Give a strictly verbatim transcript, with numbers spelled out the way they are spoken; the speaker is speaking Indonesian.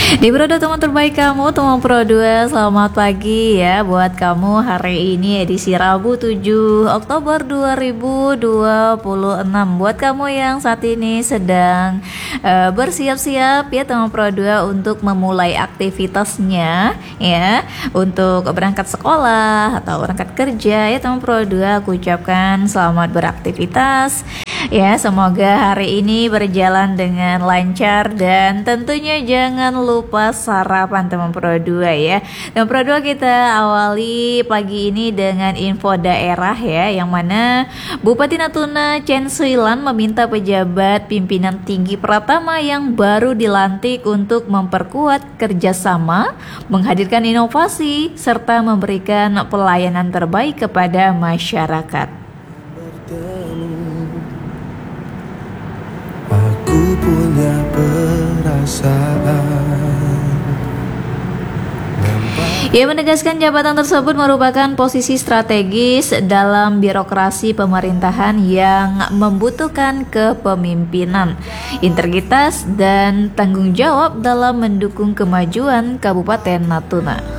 Di Pro dua teman terbaik kamu, teman Pro dua, selamat pagi ya buat kamu. Hari ini edisi Rabu tujuh Oktober dua ribu dua puluh enam. Buat kamu yang saat ini sedang uh, bersiap-siap ya teman Pro dua untuk memulai aktivitasnya ya, untuk berangkat sekolah atau berangkat kerja ya teman Pro dua, aku ucapkan selamat beraktivitas. Ya, semoga hari ini berjalan dengan lancar dan tentunya jangan lupa sarapan teman Pro dua ya. Teman Pro dua, kita awali pagi ini dengan info daerah ya, yang mana Bupati Natuna Chen Suilan meminta pejabat pimpinan tinggi Pratama yang baru dilantik untuk memperkuat kerjasama, menghadirkan inovasi, serta memberikan pelayanan terbaik kepada masyarakat. Aku punya perasaan. Ia menegaskan jabatan tersebut merupakan posisi strategis dalam birokrasi pemerintahan yang membutuhkan kepemimpinan, integritas, dan tanggung jawab dalam mendukung kemajuan Kabupaten Natuna.